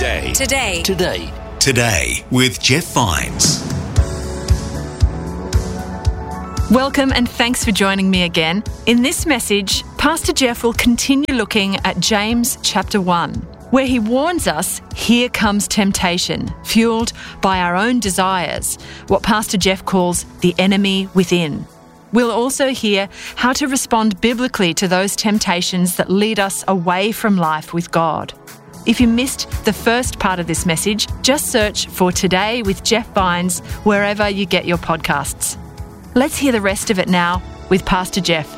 Today with Jeff Vines. Welcome and thanks for joining me again. In this message, Pastor Jeff will continue looking at James chapter 1, where he warns us, here comes temptation, fueled by our own desires, what Pastor Jeff calls the enemy within. We'll also hear how to respond biblically to those temptations that lead us away from life with God. If you missed the first part of this message, just search for Today with Jeff Vines wherever you get your podcasts. Let's hear the rest of it now with Pastor Jeff.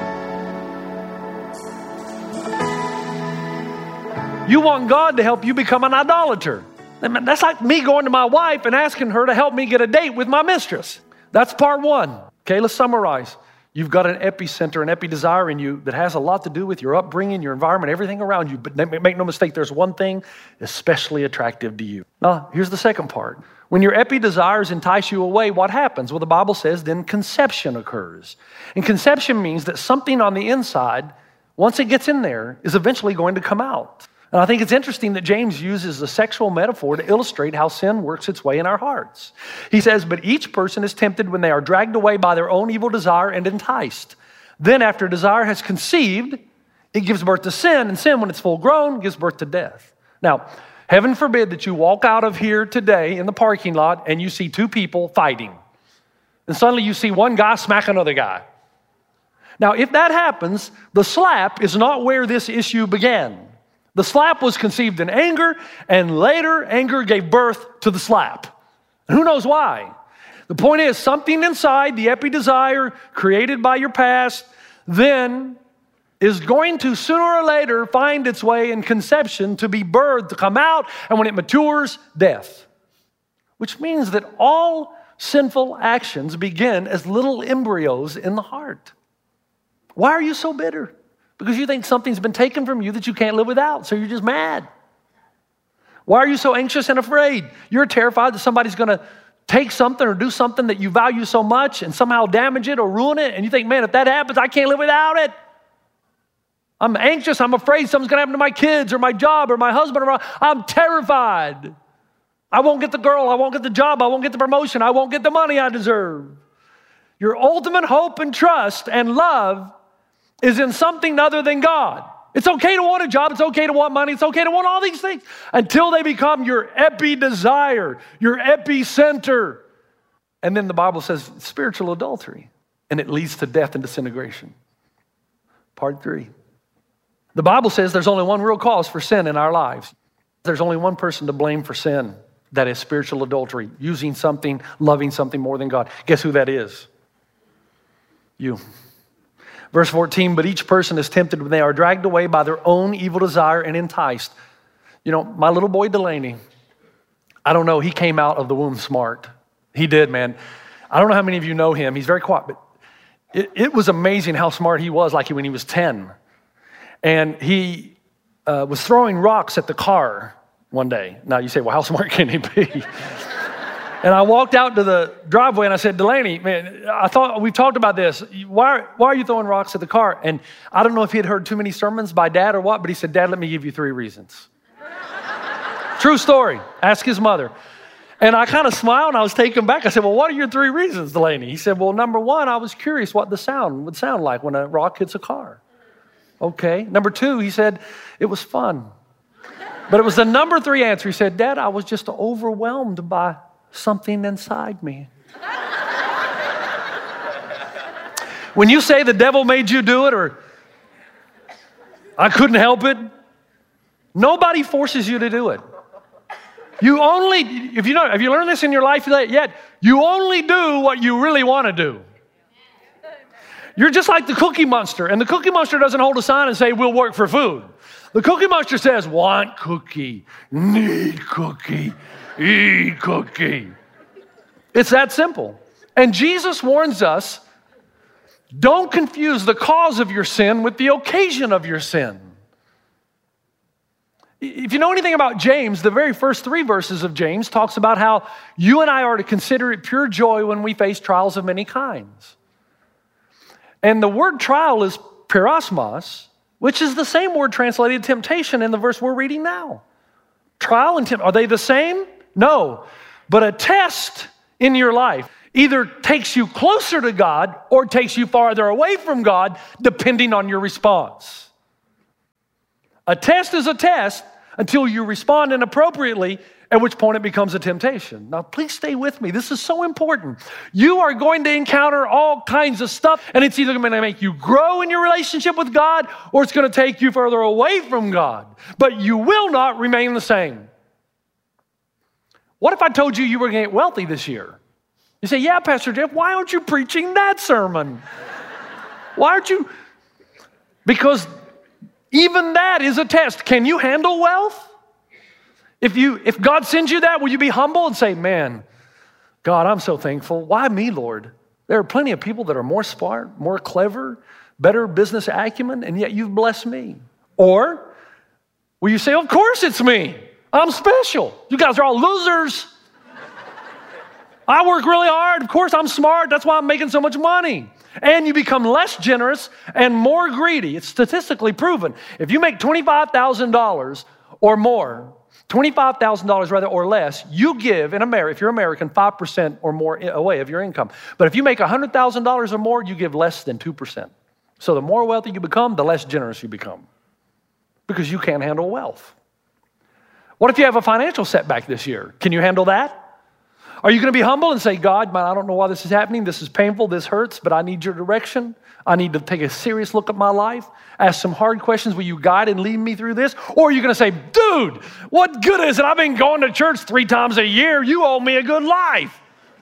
You want God to help you become an idolater. That's like me going to my wife and asking her to help me get a date with my mistress. That's part one. Okay, let's summarize. You've got an epicenter, an epi-desire in you that has a lot to do with your upbringing, your environment, everything around you. But make no mistake, there's one thing especially attractive to you. Now, here's the second part. When your epi-desires entice you away, what happens? Well, the Bible says then conception occurs. And conception means that something on the inside, once it gets in there, is eventually going to come out. And I think it's interesting that James uses the sexual metaphor to illustrate how sin works its way in our hearts. He says, but each person is tempted when they are dragged away by their own evil desire and enticed. Then after desire has conceived, it gives birth to sin, and sin, when it's full grown, gives birth to death. Now, heaven forbid that you walk out of here today in the parking lot and you see two people fighting. And suddenly you see one guy smack another guy. Now, if that happens, the slap is not where this issue began. The slap was conceived in anger, and later anger gave birth to the slap. And who knows why? The point is, something inside the epi-desire created by your past then is going to sooner or later find its way in conception to be birthed, to come out, and when it matures, death. Which means that all sinful actions begin as little embryos in the heart. Why are you so bitter? Because you think something's been taken from you that you can't live without, so you're just mad. Why are you so anxious and afraid? You're terrified that somebody's going to take something or do something that you value so much and somehow damage it or ruin it, and you think, man, if that happens, I can't live without it. I'm anxious, I'm afraid something's going to happen to my kids or my job or my husband. I'm terrified. I won't get the girl, I won't get the job, I won't get the promotion, I won't get the money I deserve. Your ultimate hope and trust and love is in something other than God. It's okay to want a job, it's okay to want money, it's okay to want all these things until they become your epi-desire, your epicenter. And then the Bible says spiritual adultery, and it leads to death and disintegration. Part 3. The Bible says there's only one real cause for sin in our lives. There's only one person to blame for sin, that is spiritual adultery, using something, loving something more than God. Guess who that is? You. Verse 14, but each person is tempted when they are dragged away by their own evil desire and enticed. You know, my little boy Delaney, I don't know, he came out of the womb smart. He did, man. I don't know how many of you know him. He's very quiet, but it was amazing how smart he was, like when he was 10. And he was throwing rocks at the car one day. Now you say, well, how smart can he be? And I walked out to the driveway and I said, Delaney, man, I thought we've talked about this. Why are you throwing rocks at the car? And I don't know if he had heard too many sermons by Dad or what, but he said, Dad, let me give you 3 reasons. True story. Ask his mother. And I kind of smiled and I was taken back. I said, well, what are your 3 reasons, Delaney? He said, well, number 1, I was curious what the sound would sound like when a rock hits a car. Okay. Number 2, he said, it was fun. But it was the number 3 answer. He said, Dad, I was just overwhelmed by something inside me. When you say the devil made you do it or I couldn't help it, nobody forces you to do it. You only, if you learn this in your life yet, you only do what you really want to do. You're just like the Cookie Monster, and the Cookie Monster doesn't hold a sign and say, we'll work for food. The Cookie Monster says, want cookie, need cookie, eat cookie. It's that simple. And Jesus warns us, don't confuse the cause of your sin with the occasion of your sin. If you know anything about James, the very first 3 verses of James talks about how you and I are to consider it pure joy when we face trials of many kinds. And the word trial is peirasmos, which is the same word translated temptation in the verse we're reading now. trial and temptation, are they the same? No. But a test in your life either takes you closer to God or takes you farther away from God, depending on your response. A test is a test until you respond inappropriately, at which point it becomes a temptation. Now, please stay with me. This is so important. You are going to encounter all kinds of stuff, and it's either going to make you grow in your relationship with God or it's going to take you further away from God. But you will not remain the same. What if I told you you were going to get wealthy this year? You say, yeah, Pastor Jeff, why aren't you preaching that sermon? Why aren't you? Because even that is a test. Can you handle wealth? If God sends you that, will you be humble and say, man, God, I'm so thankful. Why me, Lord? There are plenty of people that are more smart, more clever, better business acumen, and yet you've blessed me. Or will you say, of course it's me. I'm special. You guys are all losers. I work really hard. Of course I'm smart. That's why I'm making so much money. And you become less generous and more greedy. It's statistically proven. If you make $25,000 or more, $25,000 rather or less, you give, if you're American, 5% or more away of your income. But if you make $100,000 or more, you give less than 2%. So the more wealthy you become, the less generous you become because you can't handle wealth. What if you have a financial setback this year? Can you handle that? Are you going to be humble and say, God, man, I don't know why this is happening. This is painful. This hurts, but I need your direction. I need to take a serious look at my life. Ask some hard questions. Will you guide and lead me through this? Or are you going to say, dude, what good is it? I've been going to church 3 times a year. You owe me a good life.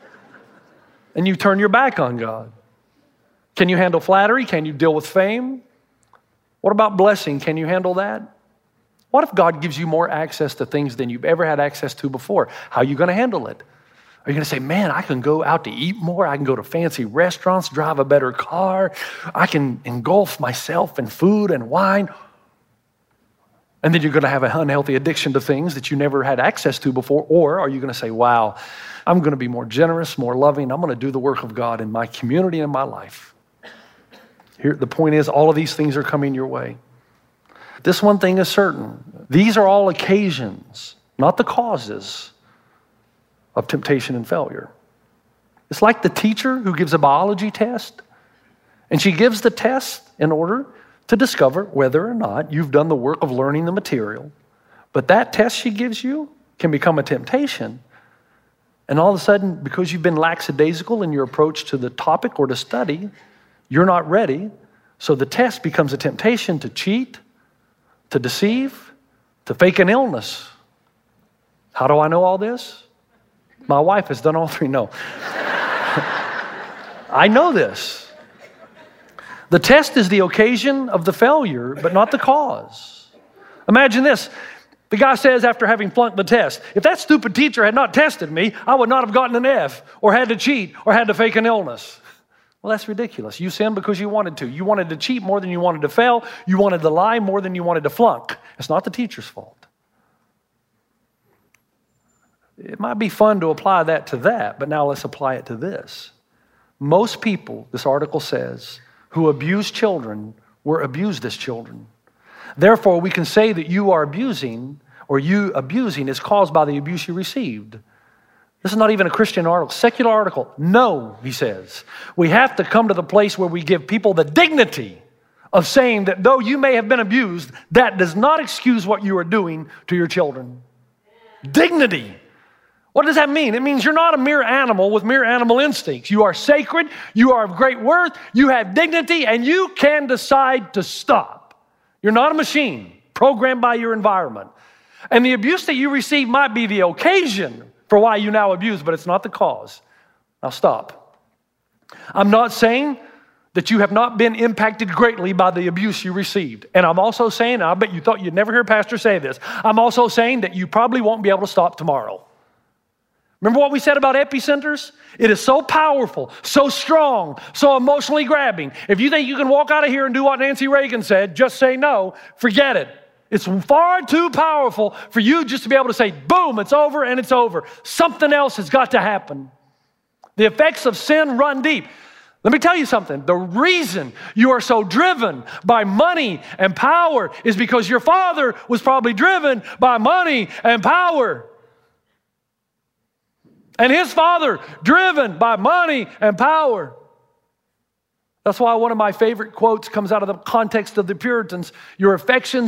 And you turn your back on God. Can you handle flattery? Can you deal with fame? What about blessing? Can you handle that? What if God gives you more access to things than you've ever had access to before? How are you going to handle it? Are you going to say, man, I can go out to eat more. I can go to fancy restaurants, drive a better car. I can engulf myself in food and wine. And then you're going to have an unhealthy addiction to things that you never had access to before. Or are you going to say, wow, I'm going to be more generous, more loving. I'm going to do the work of God in my community and my life. Here, the point is, all of these things are coming your way. This one thing is certain. These are all occasions, not the causes of temptation and failure. It's like the teacher who gives a biology test, and she gives the test in order to discover whether or not you've done the work of learning the material. But that test she gives you can become a temptation, and all of a sudden, because you've been lackadaisical in your approach to the topic or to study, you're not ready, so the test becomes a temptation to cheat, to deceive, to fake an illness. How do I know all this? My wife has done all 3. No. I know this. The test is the occasion of the failure, but not the cause. Imagine this. The guy says after having flunked the test, if that stupid teacher had not tested me, I would not have gotten an F or had to cheat or had to fake an illness. Well, that's ridiculous. You sinned because you wanted to. You wanted to cheat more than you wanted to fail. You wanted to lie more than you wanted to flunk. It's not the teacher's fault. It might be fun to apply that to that, but now let's apply it to this. Most people, this article says, who abuse children were abused as children. Therefore, we can say that you are abusing, or you abusing is caused by the abuse you received. This is not even a Christian article, secular article. No, he says. We have to come to the place where we give people the dignity of saying that though you may have been abused, that does not excuse what you are doing to your children. Dignity. What does that mean? It means you're not a mere animal with mere animal instincts. You are sacred, you are of great worth, you have dignity, and you can decide to stop. You're not a machine programmed by your environment. And the abuse that you receive might be the occasion for why you now abuse, but it's not the cause. Now stop. I'm not saying that you have not been impacted greatly by the abuse you received. And I'm also saying, and I bet you thought you'd never hear a pastor say this, I'm also saying that you probably won't be able to stop tomorrow. Remember what we said about epicenters? It is so powerful, so strong, so emotionally grabbing. If you think you can walk out of here and do what Nancy Reagan said, just say no, forget it. It's far too powerful for you just to be able to say, boom, it's over and it's over. Something else has got to happen. The effects of sin run deep. Let me tell you something. The reason you are so driven by money and power is because your father was probably driven by money and power. And his father driven by money and power. That's why one of my favorite quotes comes out of the context of the Puritans. Your affections